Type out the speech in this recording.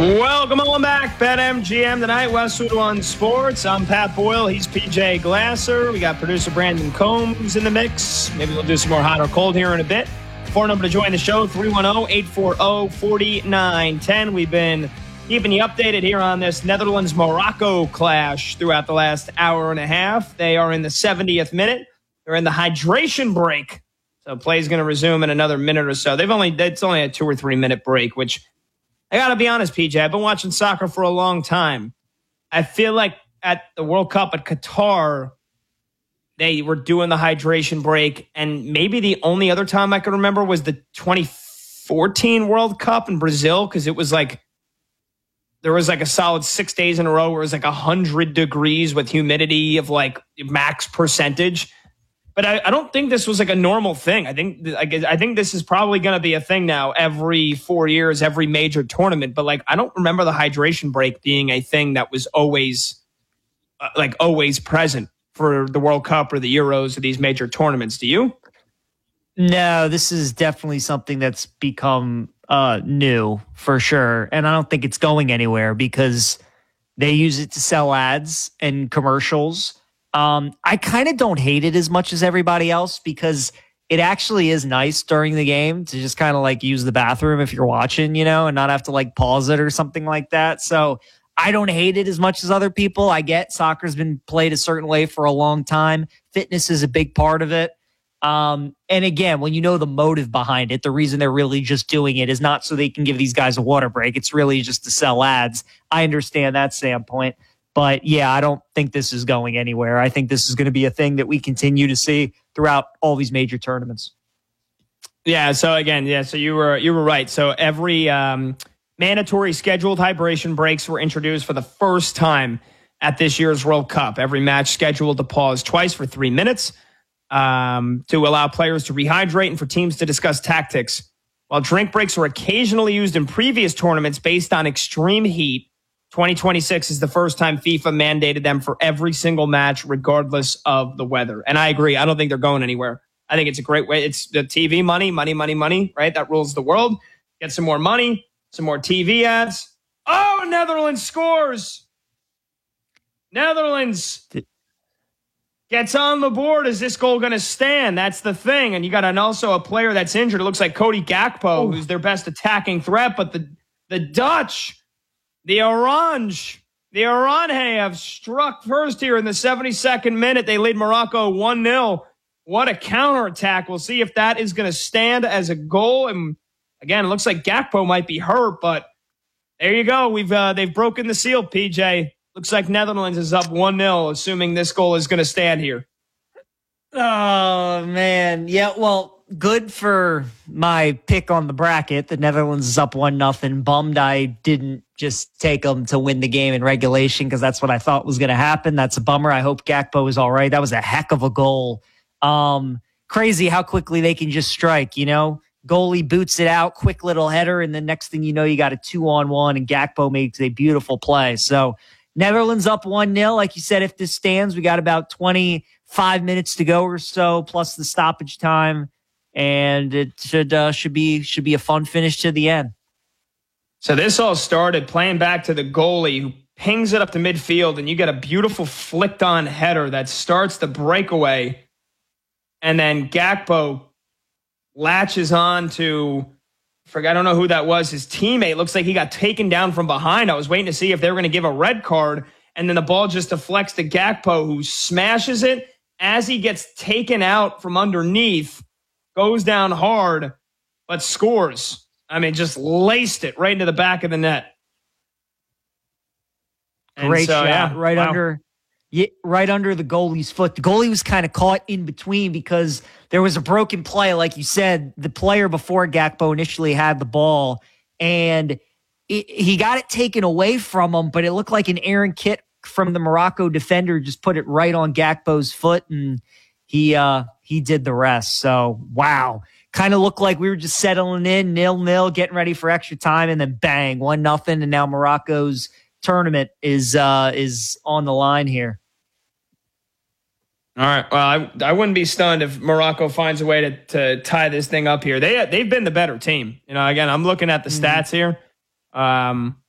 Welcome on back, BetMGM tonight, Westwood One Sports. I'm Pat Boyle. He's PJ Glasser. We got producer Brandon Combs in the mix. Maybe we'll do some more hot or cold here in a bit. Phone number to join the show, 310-840-4910. We've been keeping you updated here on this Netherlands-Morocco clash throughout the last hour and a half. They are in the 70th minute. They're in the hydration break. So play's going to resume in another minute or so. It's only a 2 or 3 minute break, which I got to be honest, PJ, I've been watching soccer for a long time. I feel like at the World Cup at Qatar, they were doing the hydration break, and maybe the only other time I can remember was the 2014 World Cup in Brazil, because it was like there was like a solid 6 days in a row where it was like 100 degrees with humidity of like max percentage. But I don't think this was like a normal thing. I think this is probably going to be a thing now every 4 years, every major tournament. But like, I don't remember the hydration break being a thing that was always present for the World Cup or the Euros or these major tournaments. Do you? No, this is definitely something that's become new for sure. And I don't think it's going anywhere because they use it to sell ads and commercials. I kind of don't hate it as much as everybody else because it actually is nice during the game to just kind of like use the bathroom if you're watching, and not have to like pause it or something like that. So I don't hate it as much as other people. I get soccer's been played a certain way for a long time. Fitness is a big part of it. And again, when you know the motive behind it, the reason they're really just doing it is not so they can give these guys a water break. It's really just to sell ads. I understand that standpoint. But yeah, I don't think this is going anywhere. I think this is going to be a thing that we continue to see throughout all these major tournaments. Yeah. So again, so you were right. So every mandatory scheduled hydration breaks were introduced for the first time at this year's World Cup. Every match scheduled to pause twice for 3 minutes to allow players to rehydrate and for teams to discuss tactics. While drink breaks were occasionally used in previous tournaments based on extreme heat, 2026 is the first time FIFA mandated them for every single match, regardless of the weather. And I agree. I don't think they're going anywhere. I think it's a great way. It's the TV money, right? That rules the world. Get some more money, some more TV ads. Oh, Netherlands scores. Netherlands gets on the board. Is this goal going to stand? That's the thing. And you got also a player that's injured. It looks like Cody Gakpo, who's their best attacking threat. But the Dutch... The Orange have struck first here in the 72nd minute. They lead Morocco 1-0. What a counterattack. We'll see if that is going to stand as a goal. And again, it looks like Gakpo might be hurt, but there you go. They've broken the seal, PJ. Looks like Netherlands is up 1-0, assuming this goal is going to stand here. Oh, man. Yeah, well, good for my pick on the bracket. The Netherlands is up 1-0. Bummed I didn't just take them to win the game in regulation because that's what I thought was going to happen. That's a bummer. I hope Gakpo is all right. That was a heck of a goal. Crazy how quickly they can just strike, Goalie boots it out, quick little header, and the next thing you know, you got a 2-on-1, and Gakpo makes a beautiful play. So Netherlands up 1-0. Like you said, if this stands, we got about 25 minutes to go or so, plus the stoppage time. And it should be a fun finish to the end. So this all started playing back to the goalie who pings it up to midfield, and you get a beautiful flicked on header that starts the breakaway. And then Gakpo latches on to, I don't know who that was, his teammate. Looks like he got taken down from behind. I was waiting to see if they were going to give a red card. And then the ball just deflects to Gakpo, who smashes it as he gets taken out from underneath. Goes down hard, but scores. I mean, just laced it right into the back of the net. Great shot. Yeah, right under the goalie's foot. The goalie was kind of caught in between because there was a broken play. Like you said, the player before Gakpo initially had the ball, and he got it taken away from him, but it looked like an errant kick from the Morocco defender just put it right on Gakpo's foot, and he did the rest. So, wow. Kind of looked like we were just settling in 0-0, getting ready for extra time, and then bang, 1-0, and now Morocco's tournament is on the line here. All right. Well, I wouldn't be stunned if Morocco finds a way to tie this thing up here. They've been the better team. Again, I'm looking at the stats here.